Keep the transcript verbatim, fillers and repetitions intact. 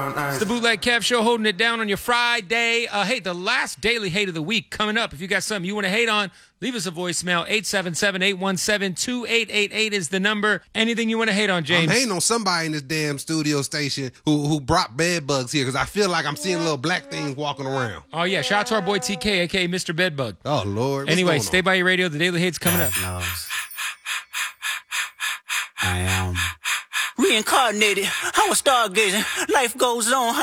It's the Bootleg Kev Show, holding it down on your Friday. Uh, hey, the last daily hate of the week coming up. If you got something you want to hate on, leave us a voicemail. eight seven seven, eight one seven, two eight eight eight is the number. Anything you want to hate on, James? I'm hating on somebody in this damn studio station who who brought bed bugs here because I feel like I'm seeing little black things walking around. Oh, yeah. Shout out to our boy T K, a k a. Mister Bedbug. Oh, Lord. What's anyway, going stay on? by your radio. The daily hate's coming God up. knows. I am reincarnated. I was stargazing. Life goes on.